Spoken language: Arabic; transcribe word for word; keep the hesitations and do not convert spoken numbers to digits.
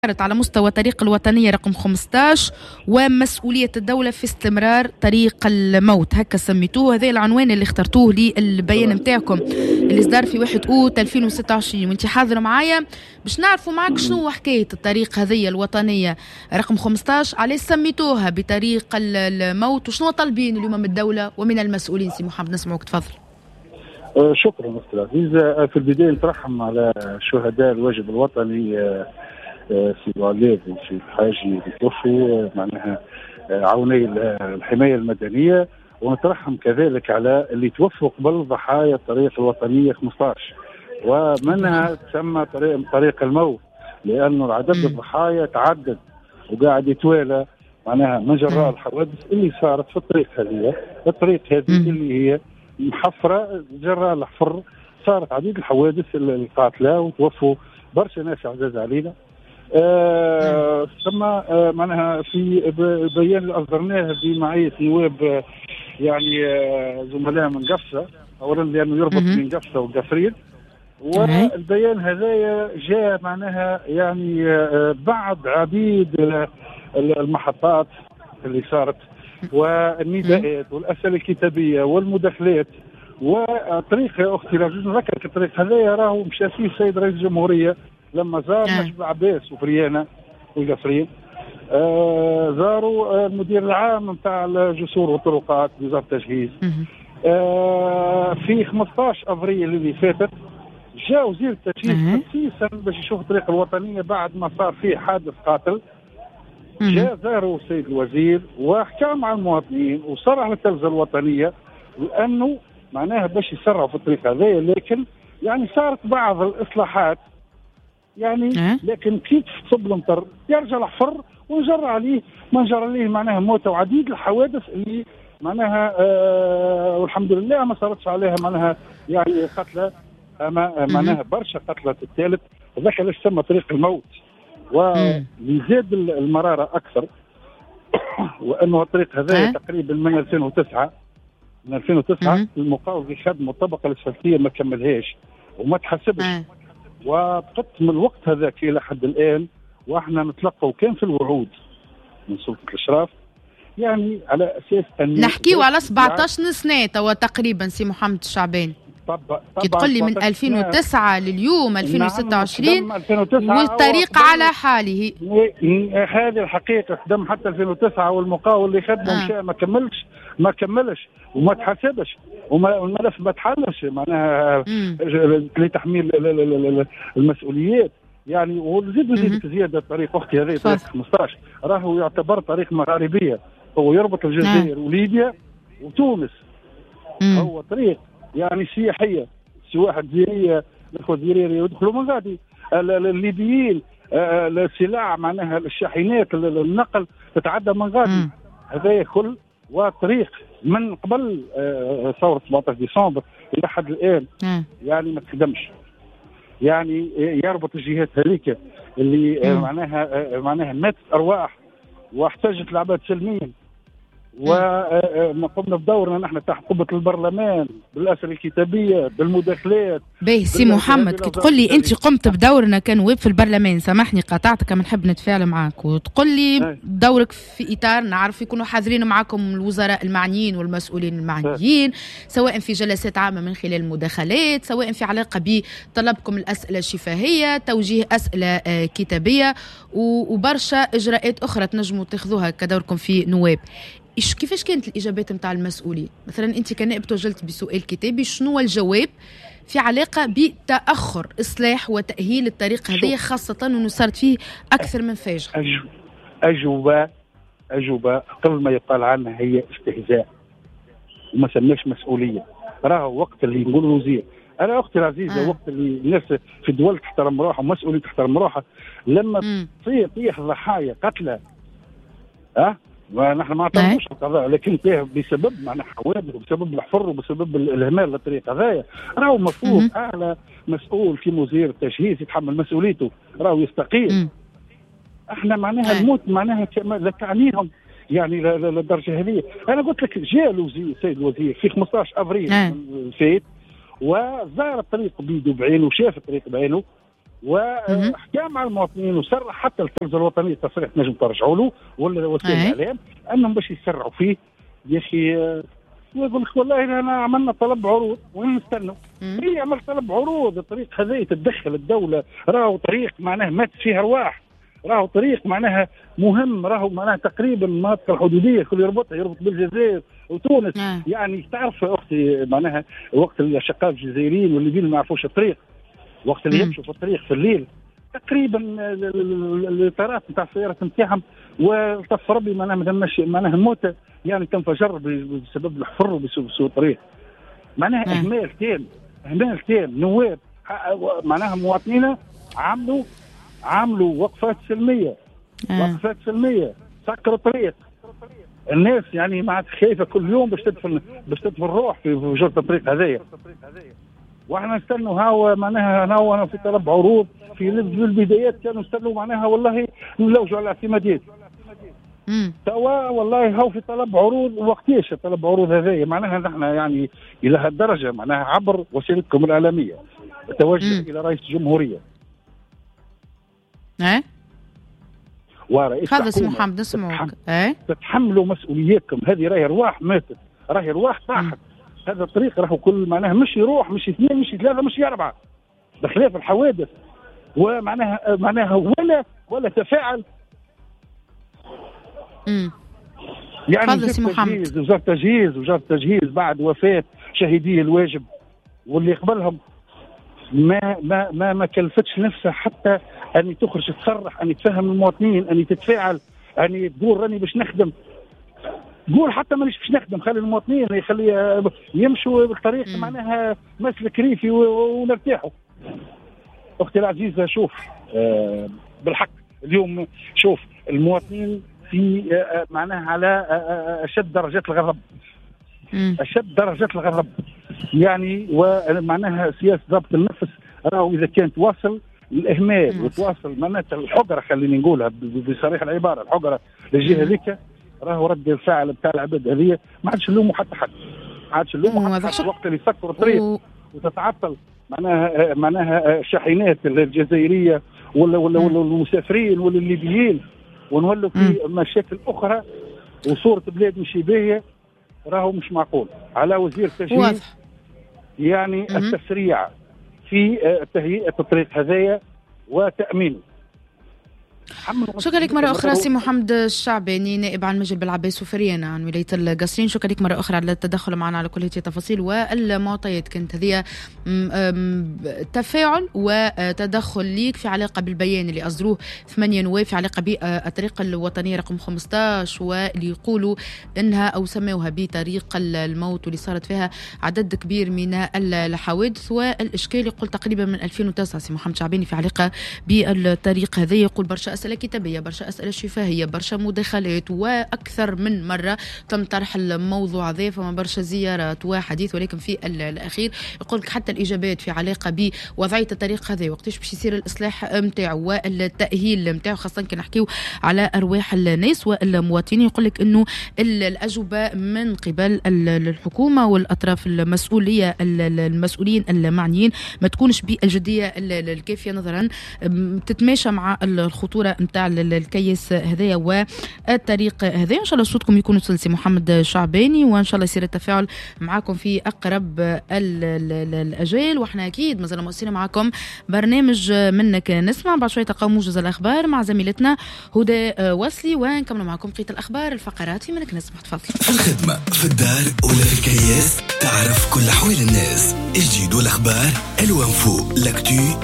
على مستوى طريق الوطنية رقم خمسطاش ومسؤولية الدولة في استمرار طريق الموت، هكا سميتوه. هذا العنوان اللي اخترتوه للبيان نتاعكم اللي صدر في واحد أوت ألفين وستة وعشرين، وانت حاضر معايا باش نعرفوا معك شنو حكاية الطريق هذه الوطنية رقم خمسطاش، علاش سميتوها بطريق الموت وشنو طالبين اليوم من الدولة ومن المسؤولين؟ سي محمد نسمعوك، تفضل. أه شكرا أستاذ عزيز. في البداية نترحم على شهداء الواجب الوطني في واليف وفي الحاجي اللي توفوا معناها عوني الحماية المدنية، ونترحم كذلك على اللي توفوا قبل ضحايا الطريق الوطنية خمسطاش، ومنها تسمى طريق طريق الموت لأنه عدد الضحايا تعدد وقاعد يتوالى معناها من جراء الحوادث اللي صارت في الطريق هذه. الطريق هذه اللي هي محفرة جراء الحفر صارت عديد الحوادث القاتلة وتوفوا برشا ناس عزاز علينا. آه ثم آه معناها في بيان اللي اصدرناه بمعيه نواب آه يعني آه زملاء من قفصه، اولا لانه يربط بين قفصه وقفرين، والبيان هذايا جاء معناها يعني آه بعد عديد آه المحطات اللي صارت والنداءات والاسئله الكتابيه والمداخلات وطريق اختي لازم نذكر الطريق هذايا راهو مشى فيه السيد رئيس الجمهوريه لما زار نجم عباس وفريانة والقفرين. آه زاروا آه المدير العام نتاع الجسور والطرقات وزارة التجهيز. آه في خمسطاش افريل اللي فاتت جاء وزير التجهيز خصيصا باش يشوف الطريق الوطنية بعد ما صار فيه حادث قاتل. جاء زاروا السيد الوزير وحكى مع المواطنين وصرح للتلفزة الوطنية لأنه معناها باش يسرعوا في الطريق هذا، لكن يعني صارت بعض الإصلاحات يعني أه؟ لكن كيف تصب المطر يرجع الحفر ونجر عليه ما نجر عليه معناها موتى وعديد الحوادث اللي معناها آه والحمد لله ما صارتش عليها معناها يعني قتلى، أما معناها برشا قتلى الثالث، وذاك علاش سمى طريق الموت. ويزيد المرارة أكثر وأنه الطريق هذا أه؟ تقريبا من ألفين وتسعة من ألفين وتسعة المقاول اللي خدموا الطبقة الأسفلتية ما كملهاش وما تحسبش أه؟ وبقت من الوقت هذاك الى حد الان واحنا نتلقى وكان في الوعود من سلطه الاشراف يعني على اساس ان نحكيو على سبعطاش سنه توا تقريبا. سي محمد الشعبان كي تقول لي من ألفين وتسعة لليوم ألفين وستة وعشرين نعم ألفين وتسعة والطريق على حاله. هذه الحقيقه خدم حتى ألفين وتسعة والمقاول اللي خدمه مشى ما كملش ما كملش وما تحاسبش والملف ما تحلش معناها لتحميل المسؤوليات يعني. وزيد زيد زياده طريق اختي هذه طريق خمسطاش راهو يعتبر طريق مغاربيه، هو يربط الجزائر وليبيا وتونس. مم. هو طريق يعني سياحيه، سواح الجزائريه الاخوه الجزائريه يدخلوا من غادي الليبيين السلع معناها الشاحنات النقل تتعدى من غادي. هذا كل وطريق من قبل ثورة سبعطاش ديسمبر إلى حد الآن مم. يعني ما تخدمش، يعني يربط الجهات هذيك اللي مم. معناها معناها ماتت أرواح واحتاجت العباد سلميا، وما قمنا بدورنا نحن تحت قبة البرلمان بالأسئلة الكتابية بالمداخلات. باهي سي محمد كي تقول لي أنت قمت بدورنا كنواب في البرلمان، سامحني قاطعتك ما نحب نتفاعل معاك، وتقول لي دورك في إطار نعرف يكونوا حاضرين معاكم الوزراء المعنيين والمسؤولين المعنيين سواء في جلسات عامة من خلال المداخلات سواء في علاقة بطلبكم الأسئلة الشفهية توجيه أسئلة كتابية وبرشا إجراءات أخرى تنجموا تاخذوها كدوركم في نواب. إيش كيفاش كانت الإجابات متاع المسؤولين؟ مثلا أنت كنائب توجلت بسؤال كتابي، شنو الجواب في علاقة بتأخر إصلاح وتأهيل الطريق هذه خاصة أنه صارت فيه أكثر من فاجعة؟ أجوبة أجوبة قبل ما يقال عنها هي استهزاء وما سماش مسؤولية. راهو وقت اللي يقول الوزير أنا أختي العزيزة آه. وقت اللي الناس في الدول تحترم روحها ومسؤولين تحترم روحها لما تطيح ضحايا قتلى أه ونحن ما اعترضناش القضاء، لكن بسبب معناها حوادث وبسبب الحفر وبسبب الاهمال للطريق هذايا راهو المفروض اعلى مسؤول في وزير التجهيز يتحمل مسؤوليته راهو يستقيل. مم. احنا معناها الموت معناها لا تعنيهم يعني للدرجه هذه. انا قلت لك جاء الوزير السيد الوزير في خمسطاش افريل فات وزار الطريق بيده بعينه وشاف الطريق بعينه وحكى مع المواطنين وصرح حتى التلفزه الوطنيه تصريح نجم ترجعوا له ولا وسائل الاعلام انهم باش يسرعوا فيه. يا اخي يقول لك والله انا عملنا طلب عروض وين نستنوا؟ هي عملت طلب عروض. الطريق هذا تتدخل الدوله، راهو طريق معناه مات فيه ارواح، راهو طريق معناها مهم، راهو معناها تقريبا المناطق الحدوديه كل يربطها يربط بالجزائر وتونس. آه. يعني تعرف اختي معناها وقت الاشقاء الجزائريين والليبيين ما يعرفوش الطريق، وقت اللي يمشوا في الطريق في الليل تقريبا الاطارات نتاع السيارات نتاعهم والطف ربي معناها مدمش معناها الموتى يعني تنفجر بسبب الحفر وبسبب سوء الطريق. معناها آه. اهمال تام اهمال تام. نواب معناها مواطنين عملوا عملوا وقفات سلميه آه. وقفات سلميه سكروا الطريق. الناس يعني ما عاد خايفه كل يوم باش تدفن باش تدفن الروح في جرة الطريق هذايا. واحنا نستنوا هاو معناها هاو في طلب عروض في البدايات كانوا نستنوا معناها والله نلوجوا على الاعتمادات. توا والله هاو في طلب عروض. وقتاش طلب عروض هذايا؟ معناها نحن يعني الى هالدرجه معناها عبر وسيلتكم الاعلاميه توجه الى رئيس الجمهوريه. ايه ورئيس هذا اسمه محمد نسمعوك. ايه تتحملوا مسؤوليتكم. هذه راهي ارواح ماتت، راهي ارواح طاحت. هذا الطريق راهو كل معناها مش يروح مش اثنين مش ثلاثه مش اربعه بخلاف الحوادث. ومعناها معناها ولا ولا تفاعل. امم يعني تجهيز وزاره تجهيز وزاره تجهيز بعد وفاه شهيدي الواجب واللي قبلهم ما ما ما ما كلفتش نفسها حتى اني تخرج تصرح اني تفهم المواطنين اني تتفاعل اني تقول راني باش نخدم. قول حتى مانيش باش نخدم، خلي المواطنين يخلي يمشوا بالطريق معناها مسلك ريفي ونرتاحوا. اختي العزيزه شوف آه بالحق اليوم شوف المواطنين في آه معناها على آه اشد درجات الغضب. اشد درجات الغضب يعني ومعناها سياسه ضبط النفس راهو اذا كانت واصل الاهمال وتواصل معناتها الحقره خليني نقولها بصريح العباره الحقره للجهه ذيك راهو رد الفعل بتاع العباد هذه ما عادش نلوموا حتى حد. ما عادش نلوموا حتى حد. الوقت اللي يسكروا الطريق و... وتتعطل معناها معناها شاحنات الجزائريه ولا ولا ولا المسافرين ولا الليبيين ونولوا في مشاكل اخرى وصوره بلاد مش باهيه. راهو مش معقول على وزير التجهيز يعني مم. التسريع في تهيئه الطريق هذايا وتامينه. شكرا لك مرة أخرى سي محمد الشعباني نائب عن مجلس بالعباس وفريان عن ولاية القصرين. شكرا لك مرة أخرى على التدخل معنا على كل هذه التفاصيل والمعطيات. كانت هذه تفاعل وتدخل ليك في علاقة بالبيان اللي أصدروه ثمانية نواب في علاقة بالطريقة الوطنية رقم خمسة عشر واللي يقولوا إنها أو سموها بطريق الموت واللي صارت فيها عدد كبير من الحوادث. والإشكال يقول تقريبا من ألفين وتسعة سي محمد الشعباني في علاقة بالطريق هذا. يقول برشا أسئلة كتابية برشا أسئلة شفاهية برشا مداخلات وأكثر من مرة تم طرح الموضوع هذا فما برشا زيارات وحديث. ولكن في الأخير يقول لك حتى الإجابات في علاقة بوضعية الطريق هذا وقتاش باش يصير الإصلاح متاعه والتأهيل متاعه خاصة كي نحكيو على أرواح الناس والمواطنين. يقول لك إنه الأجوبة من قبل الحكومة والأطراف المسؤولية المسؤولين المعنيين ما تكونش بالجدية الكافية نظرا تتماشى مع الخطورة نتاع الكيس هذايا والطريق هذايا. ان شاء الله صوتكم يكون وصل سي محمد شعباني وان شاء الله يصير التفاعل معكم في اقرب الاجال. واحنا اكيد مازال مواصلين معكم برنامج منك نسمع. بعد شويه تلقاو موجز الاخبار مع زميلتنا هدى وصلي ونكملوا معكم بقيه الاخبار الفقرات في منك نسمع. تفضل. في الخدمه في الدار ولا في الكياس تعرف كل احوال الناس. الجديد والاخبار الوان فوق لاكتو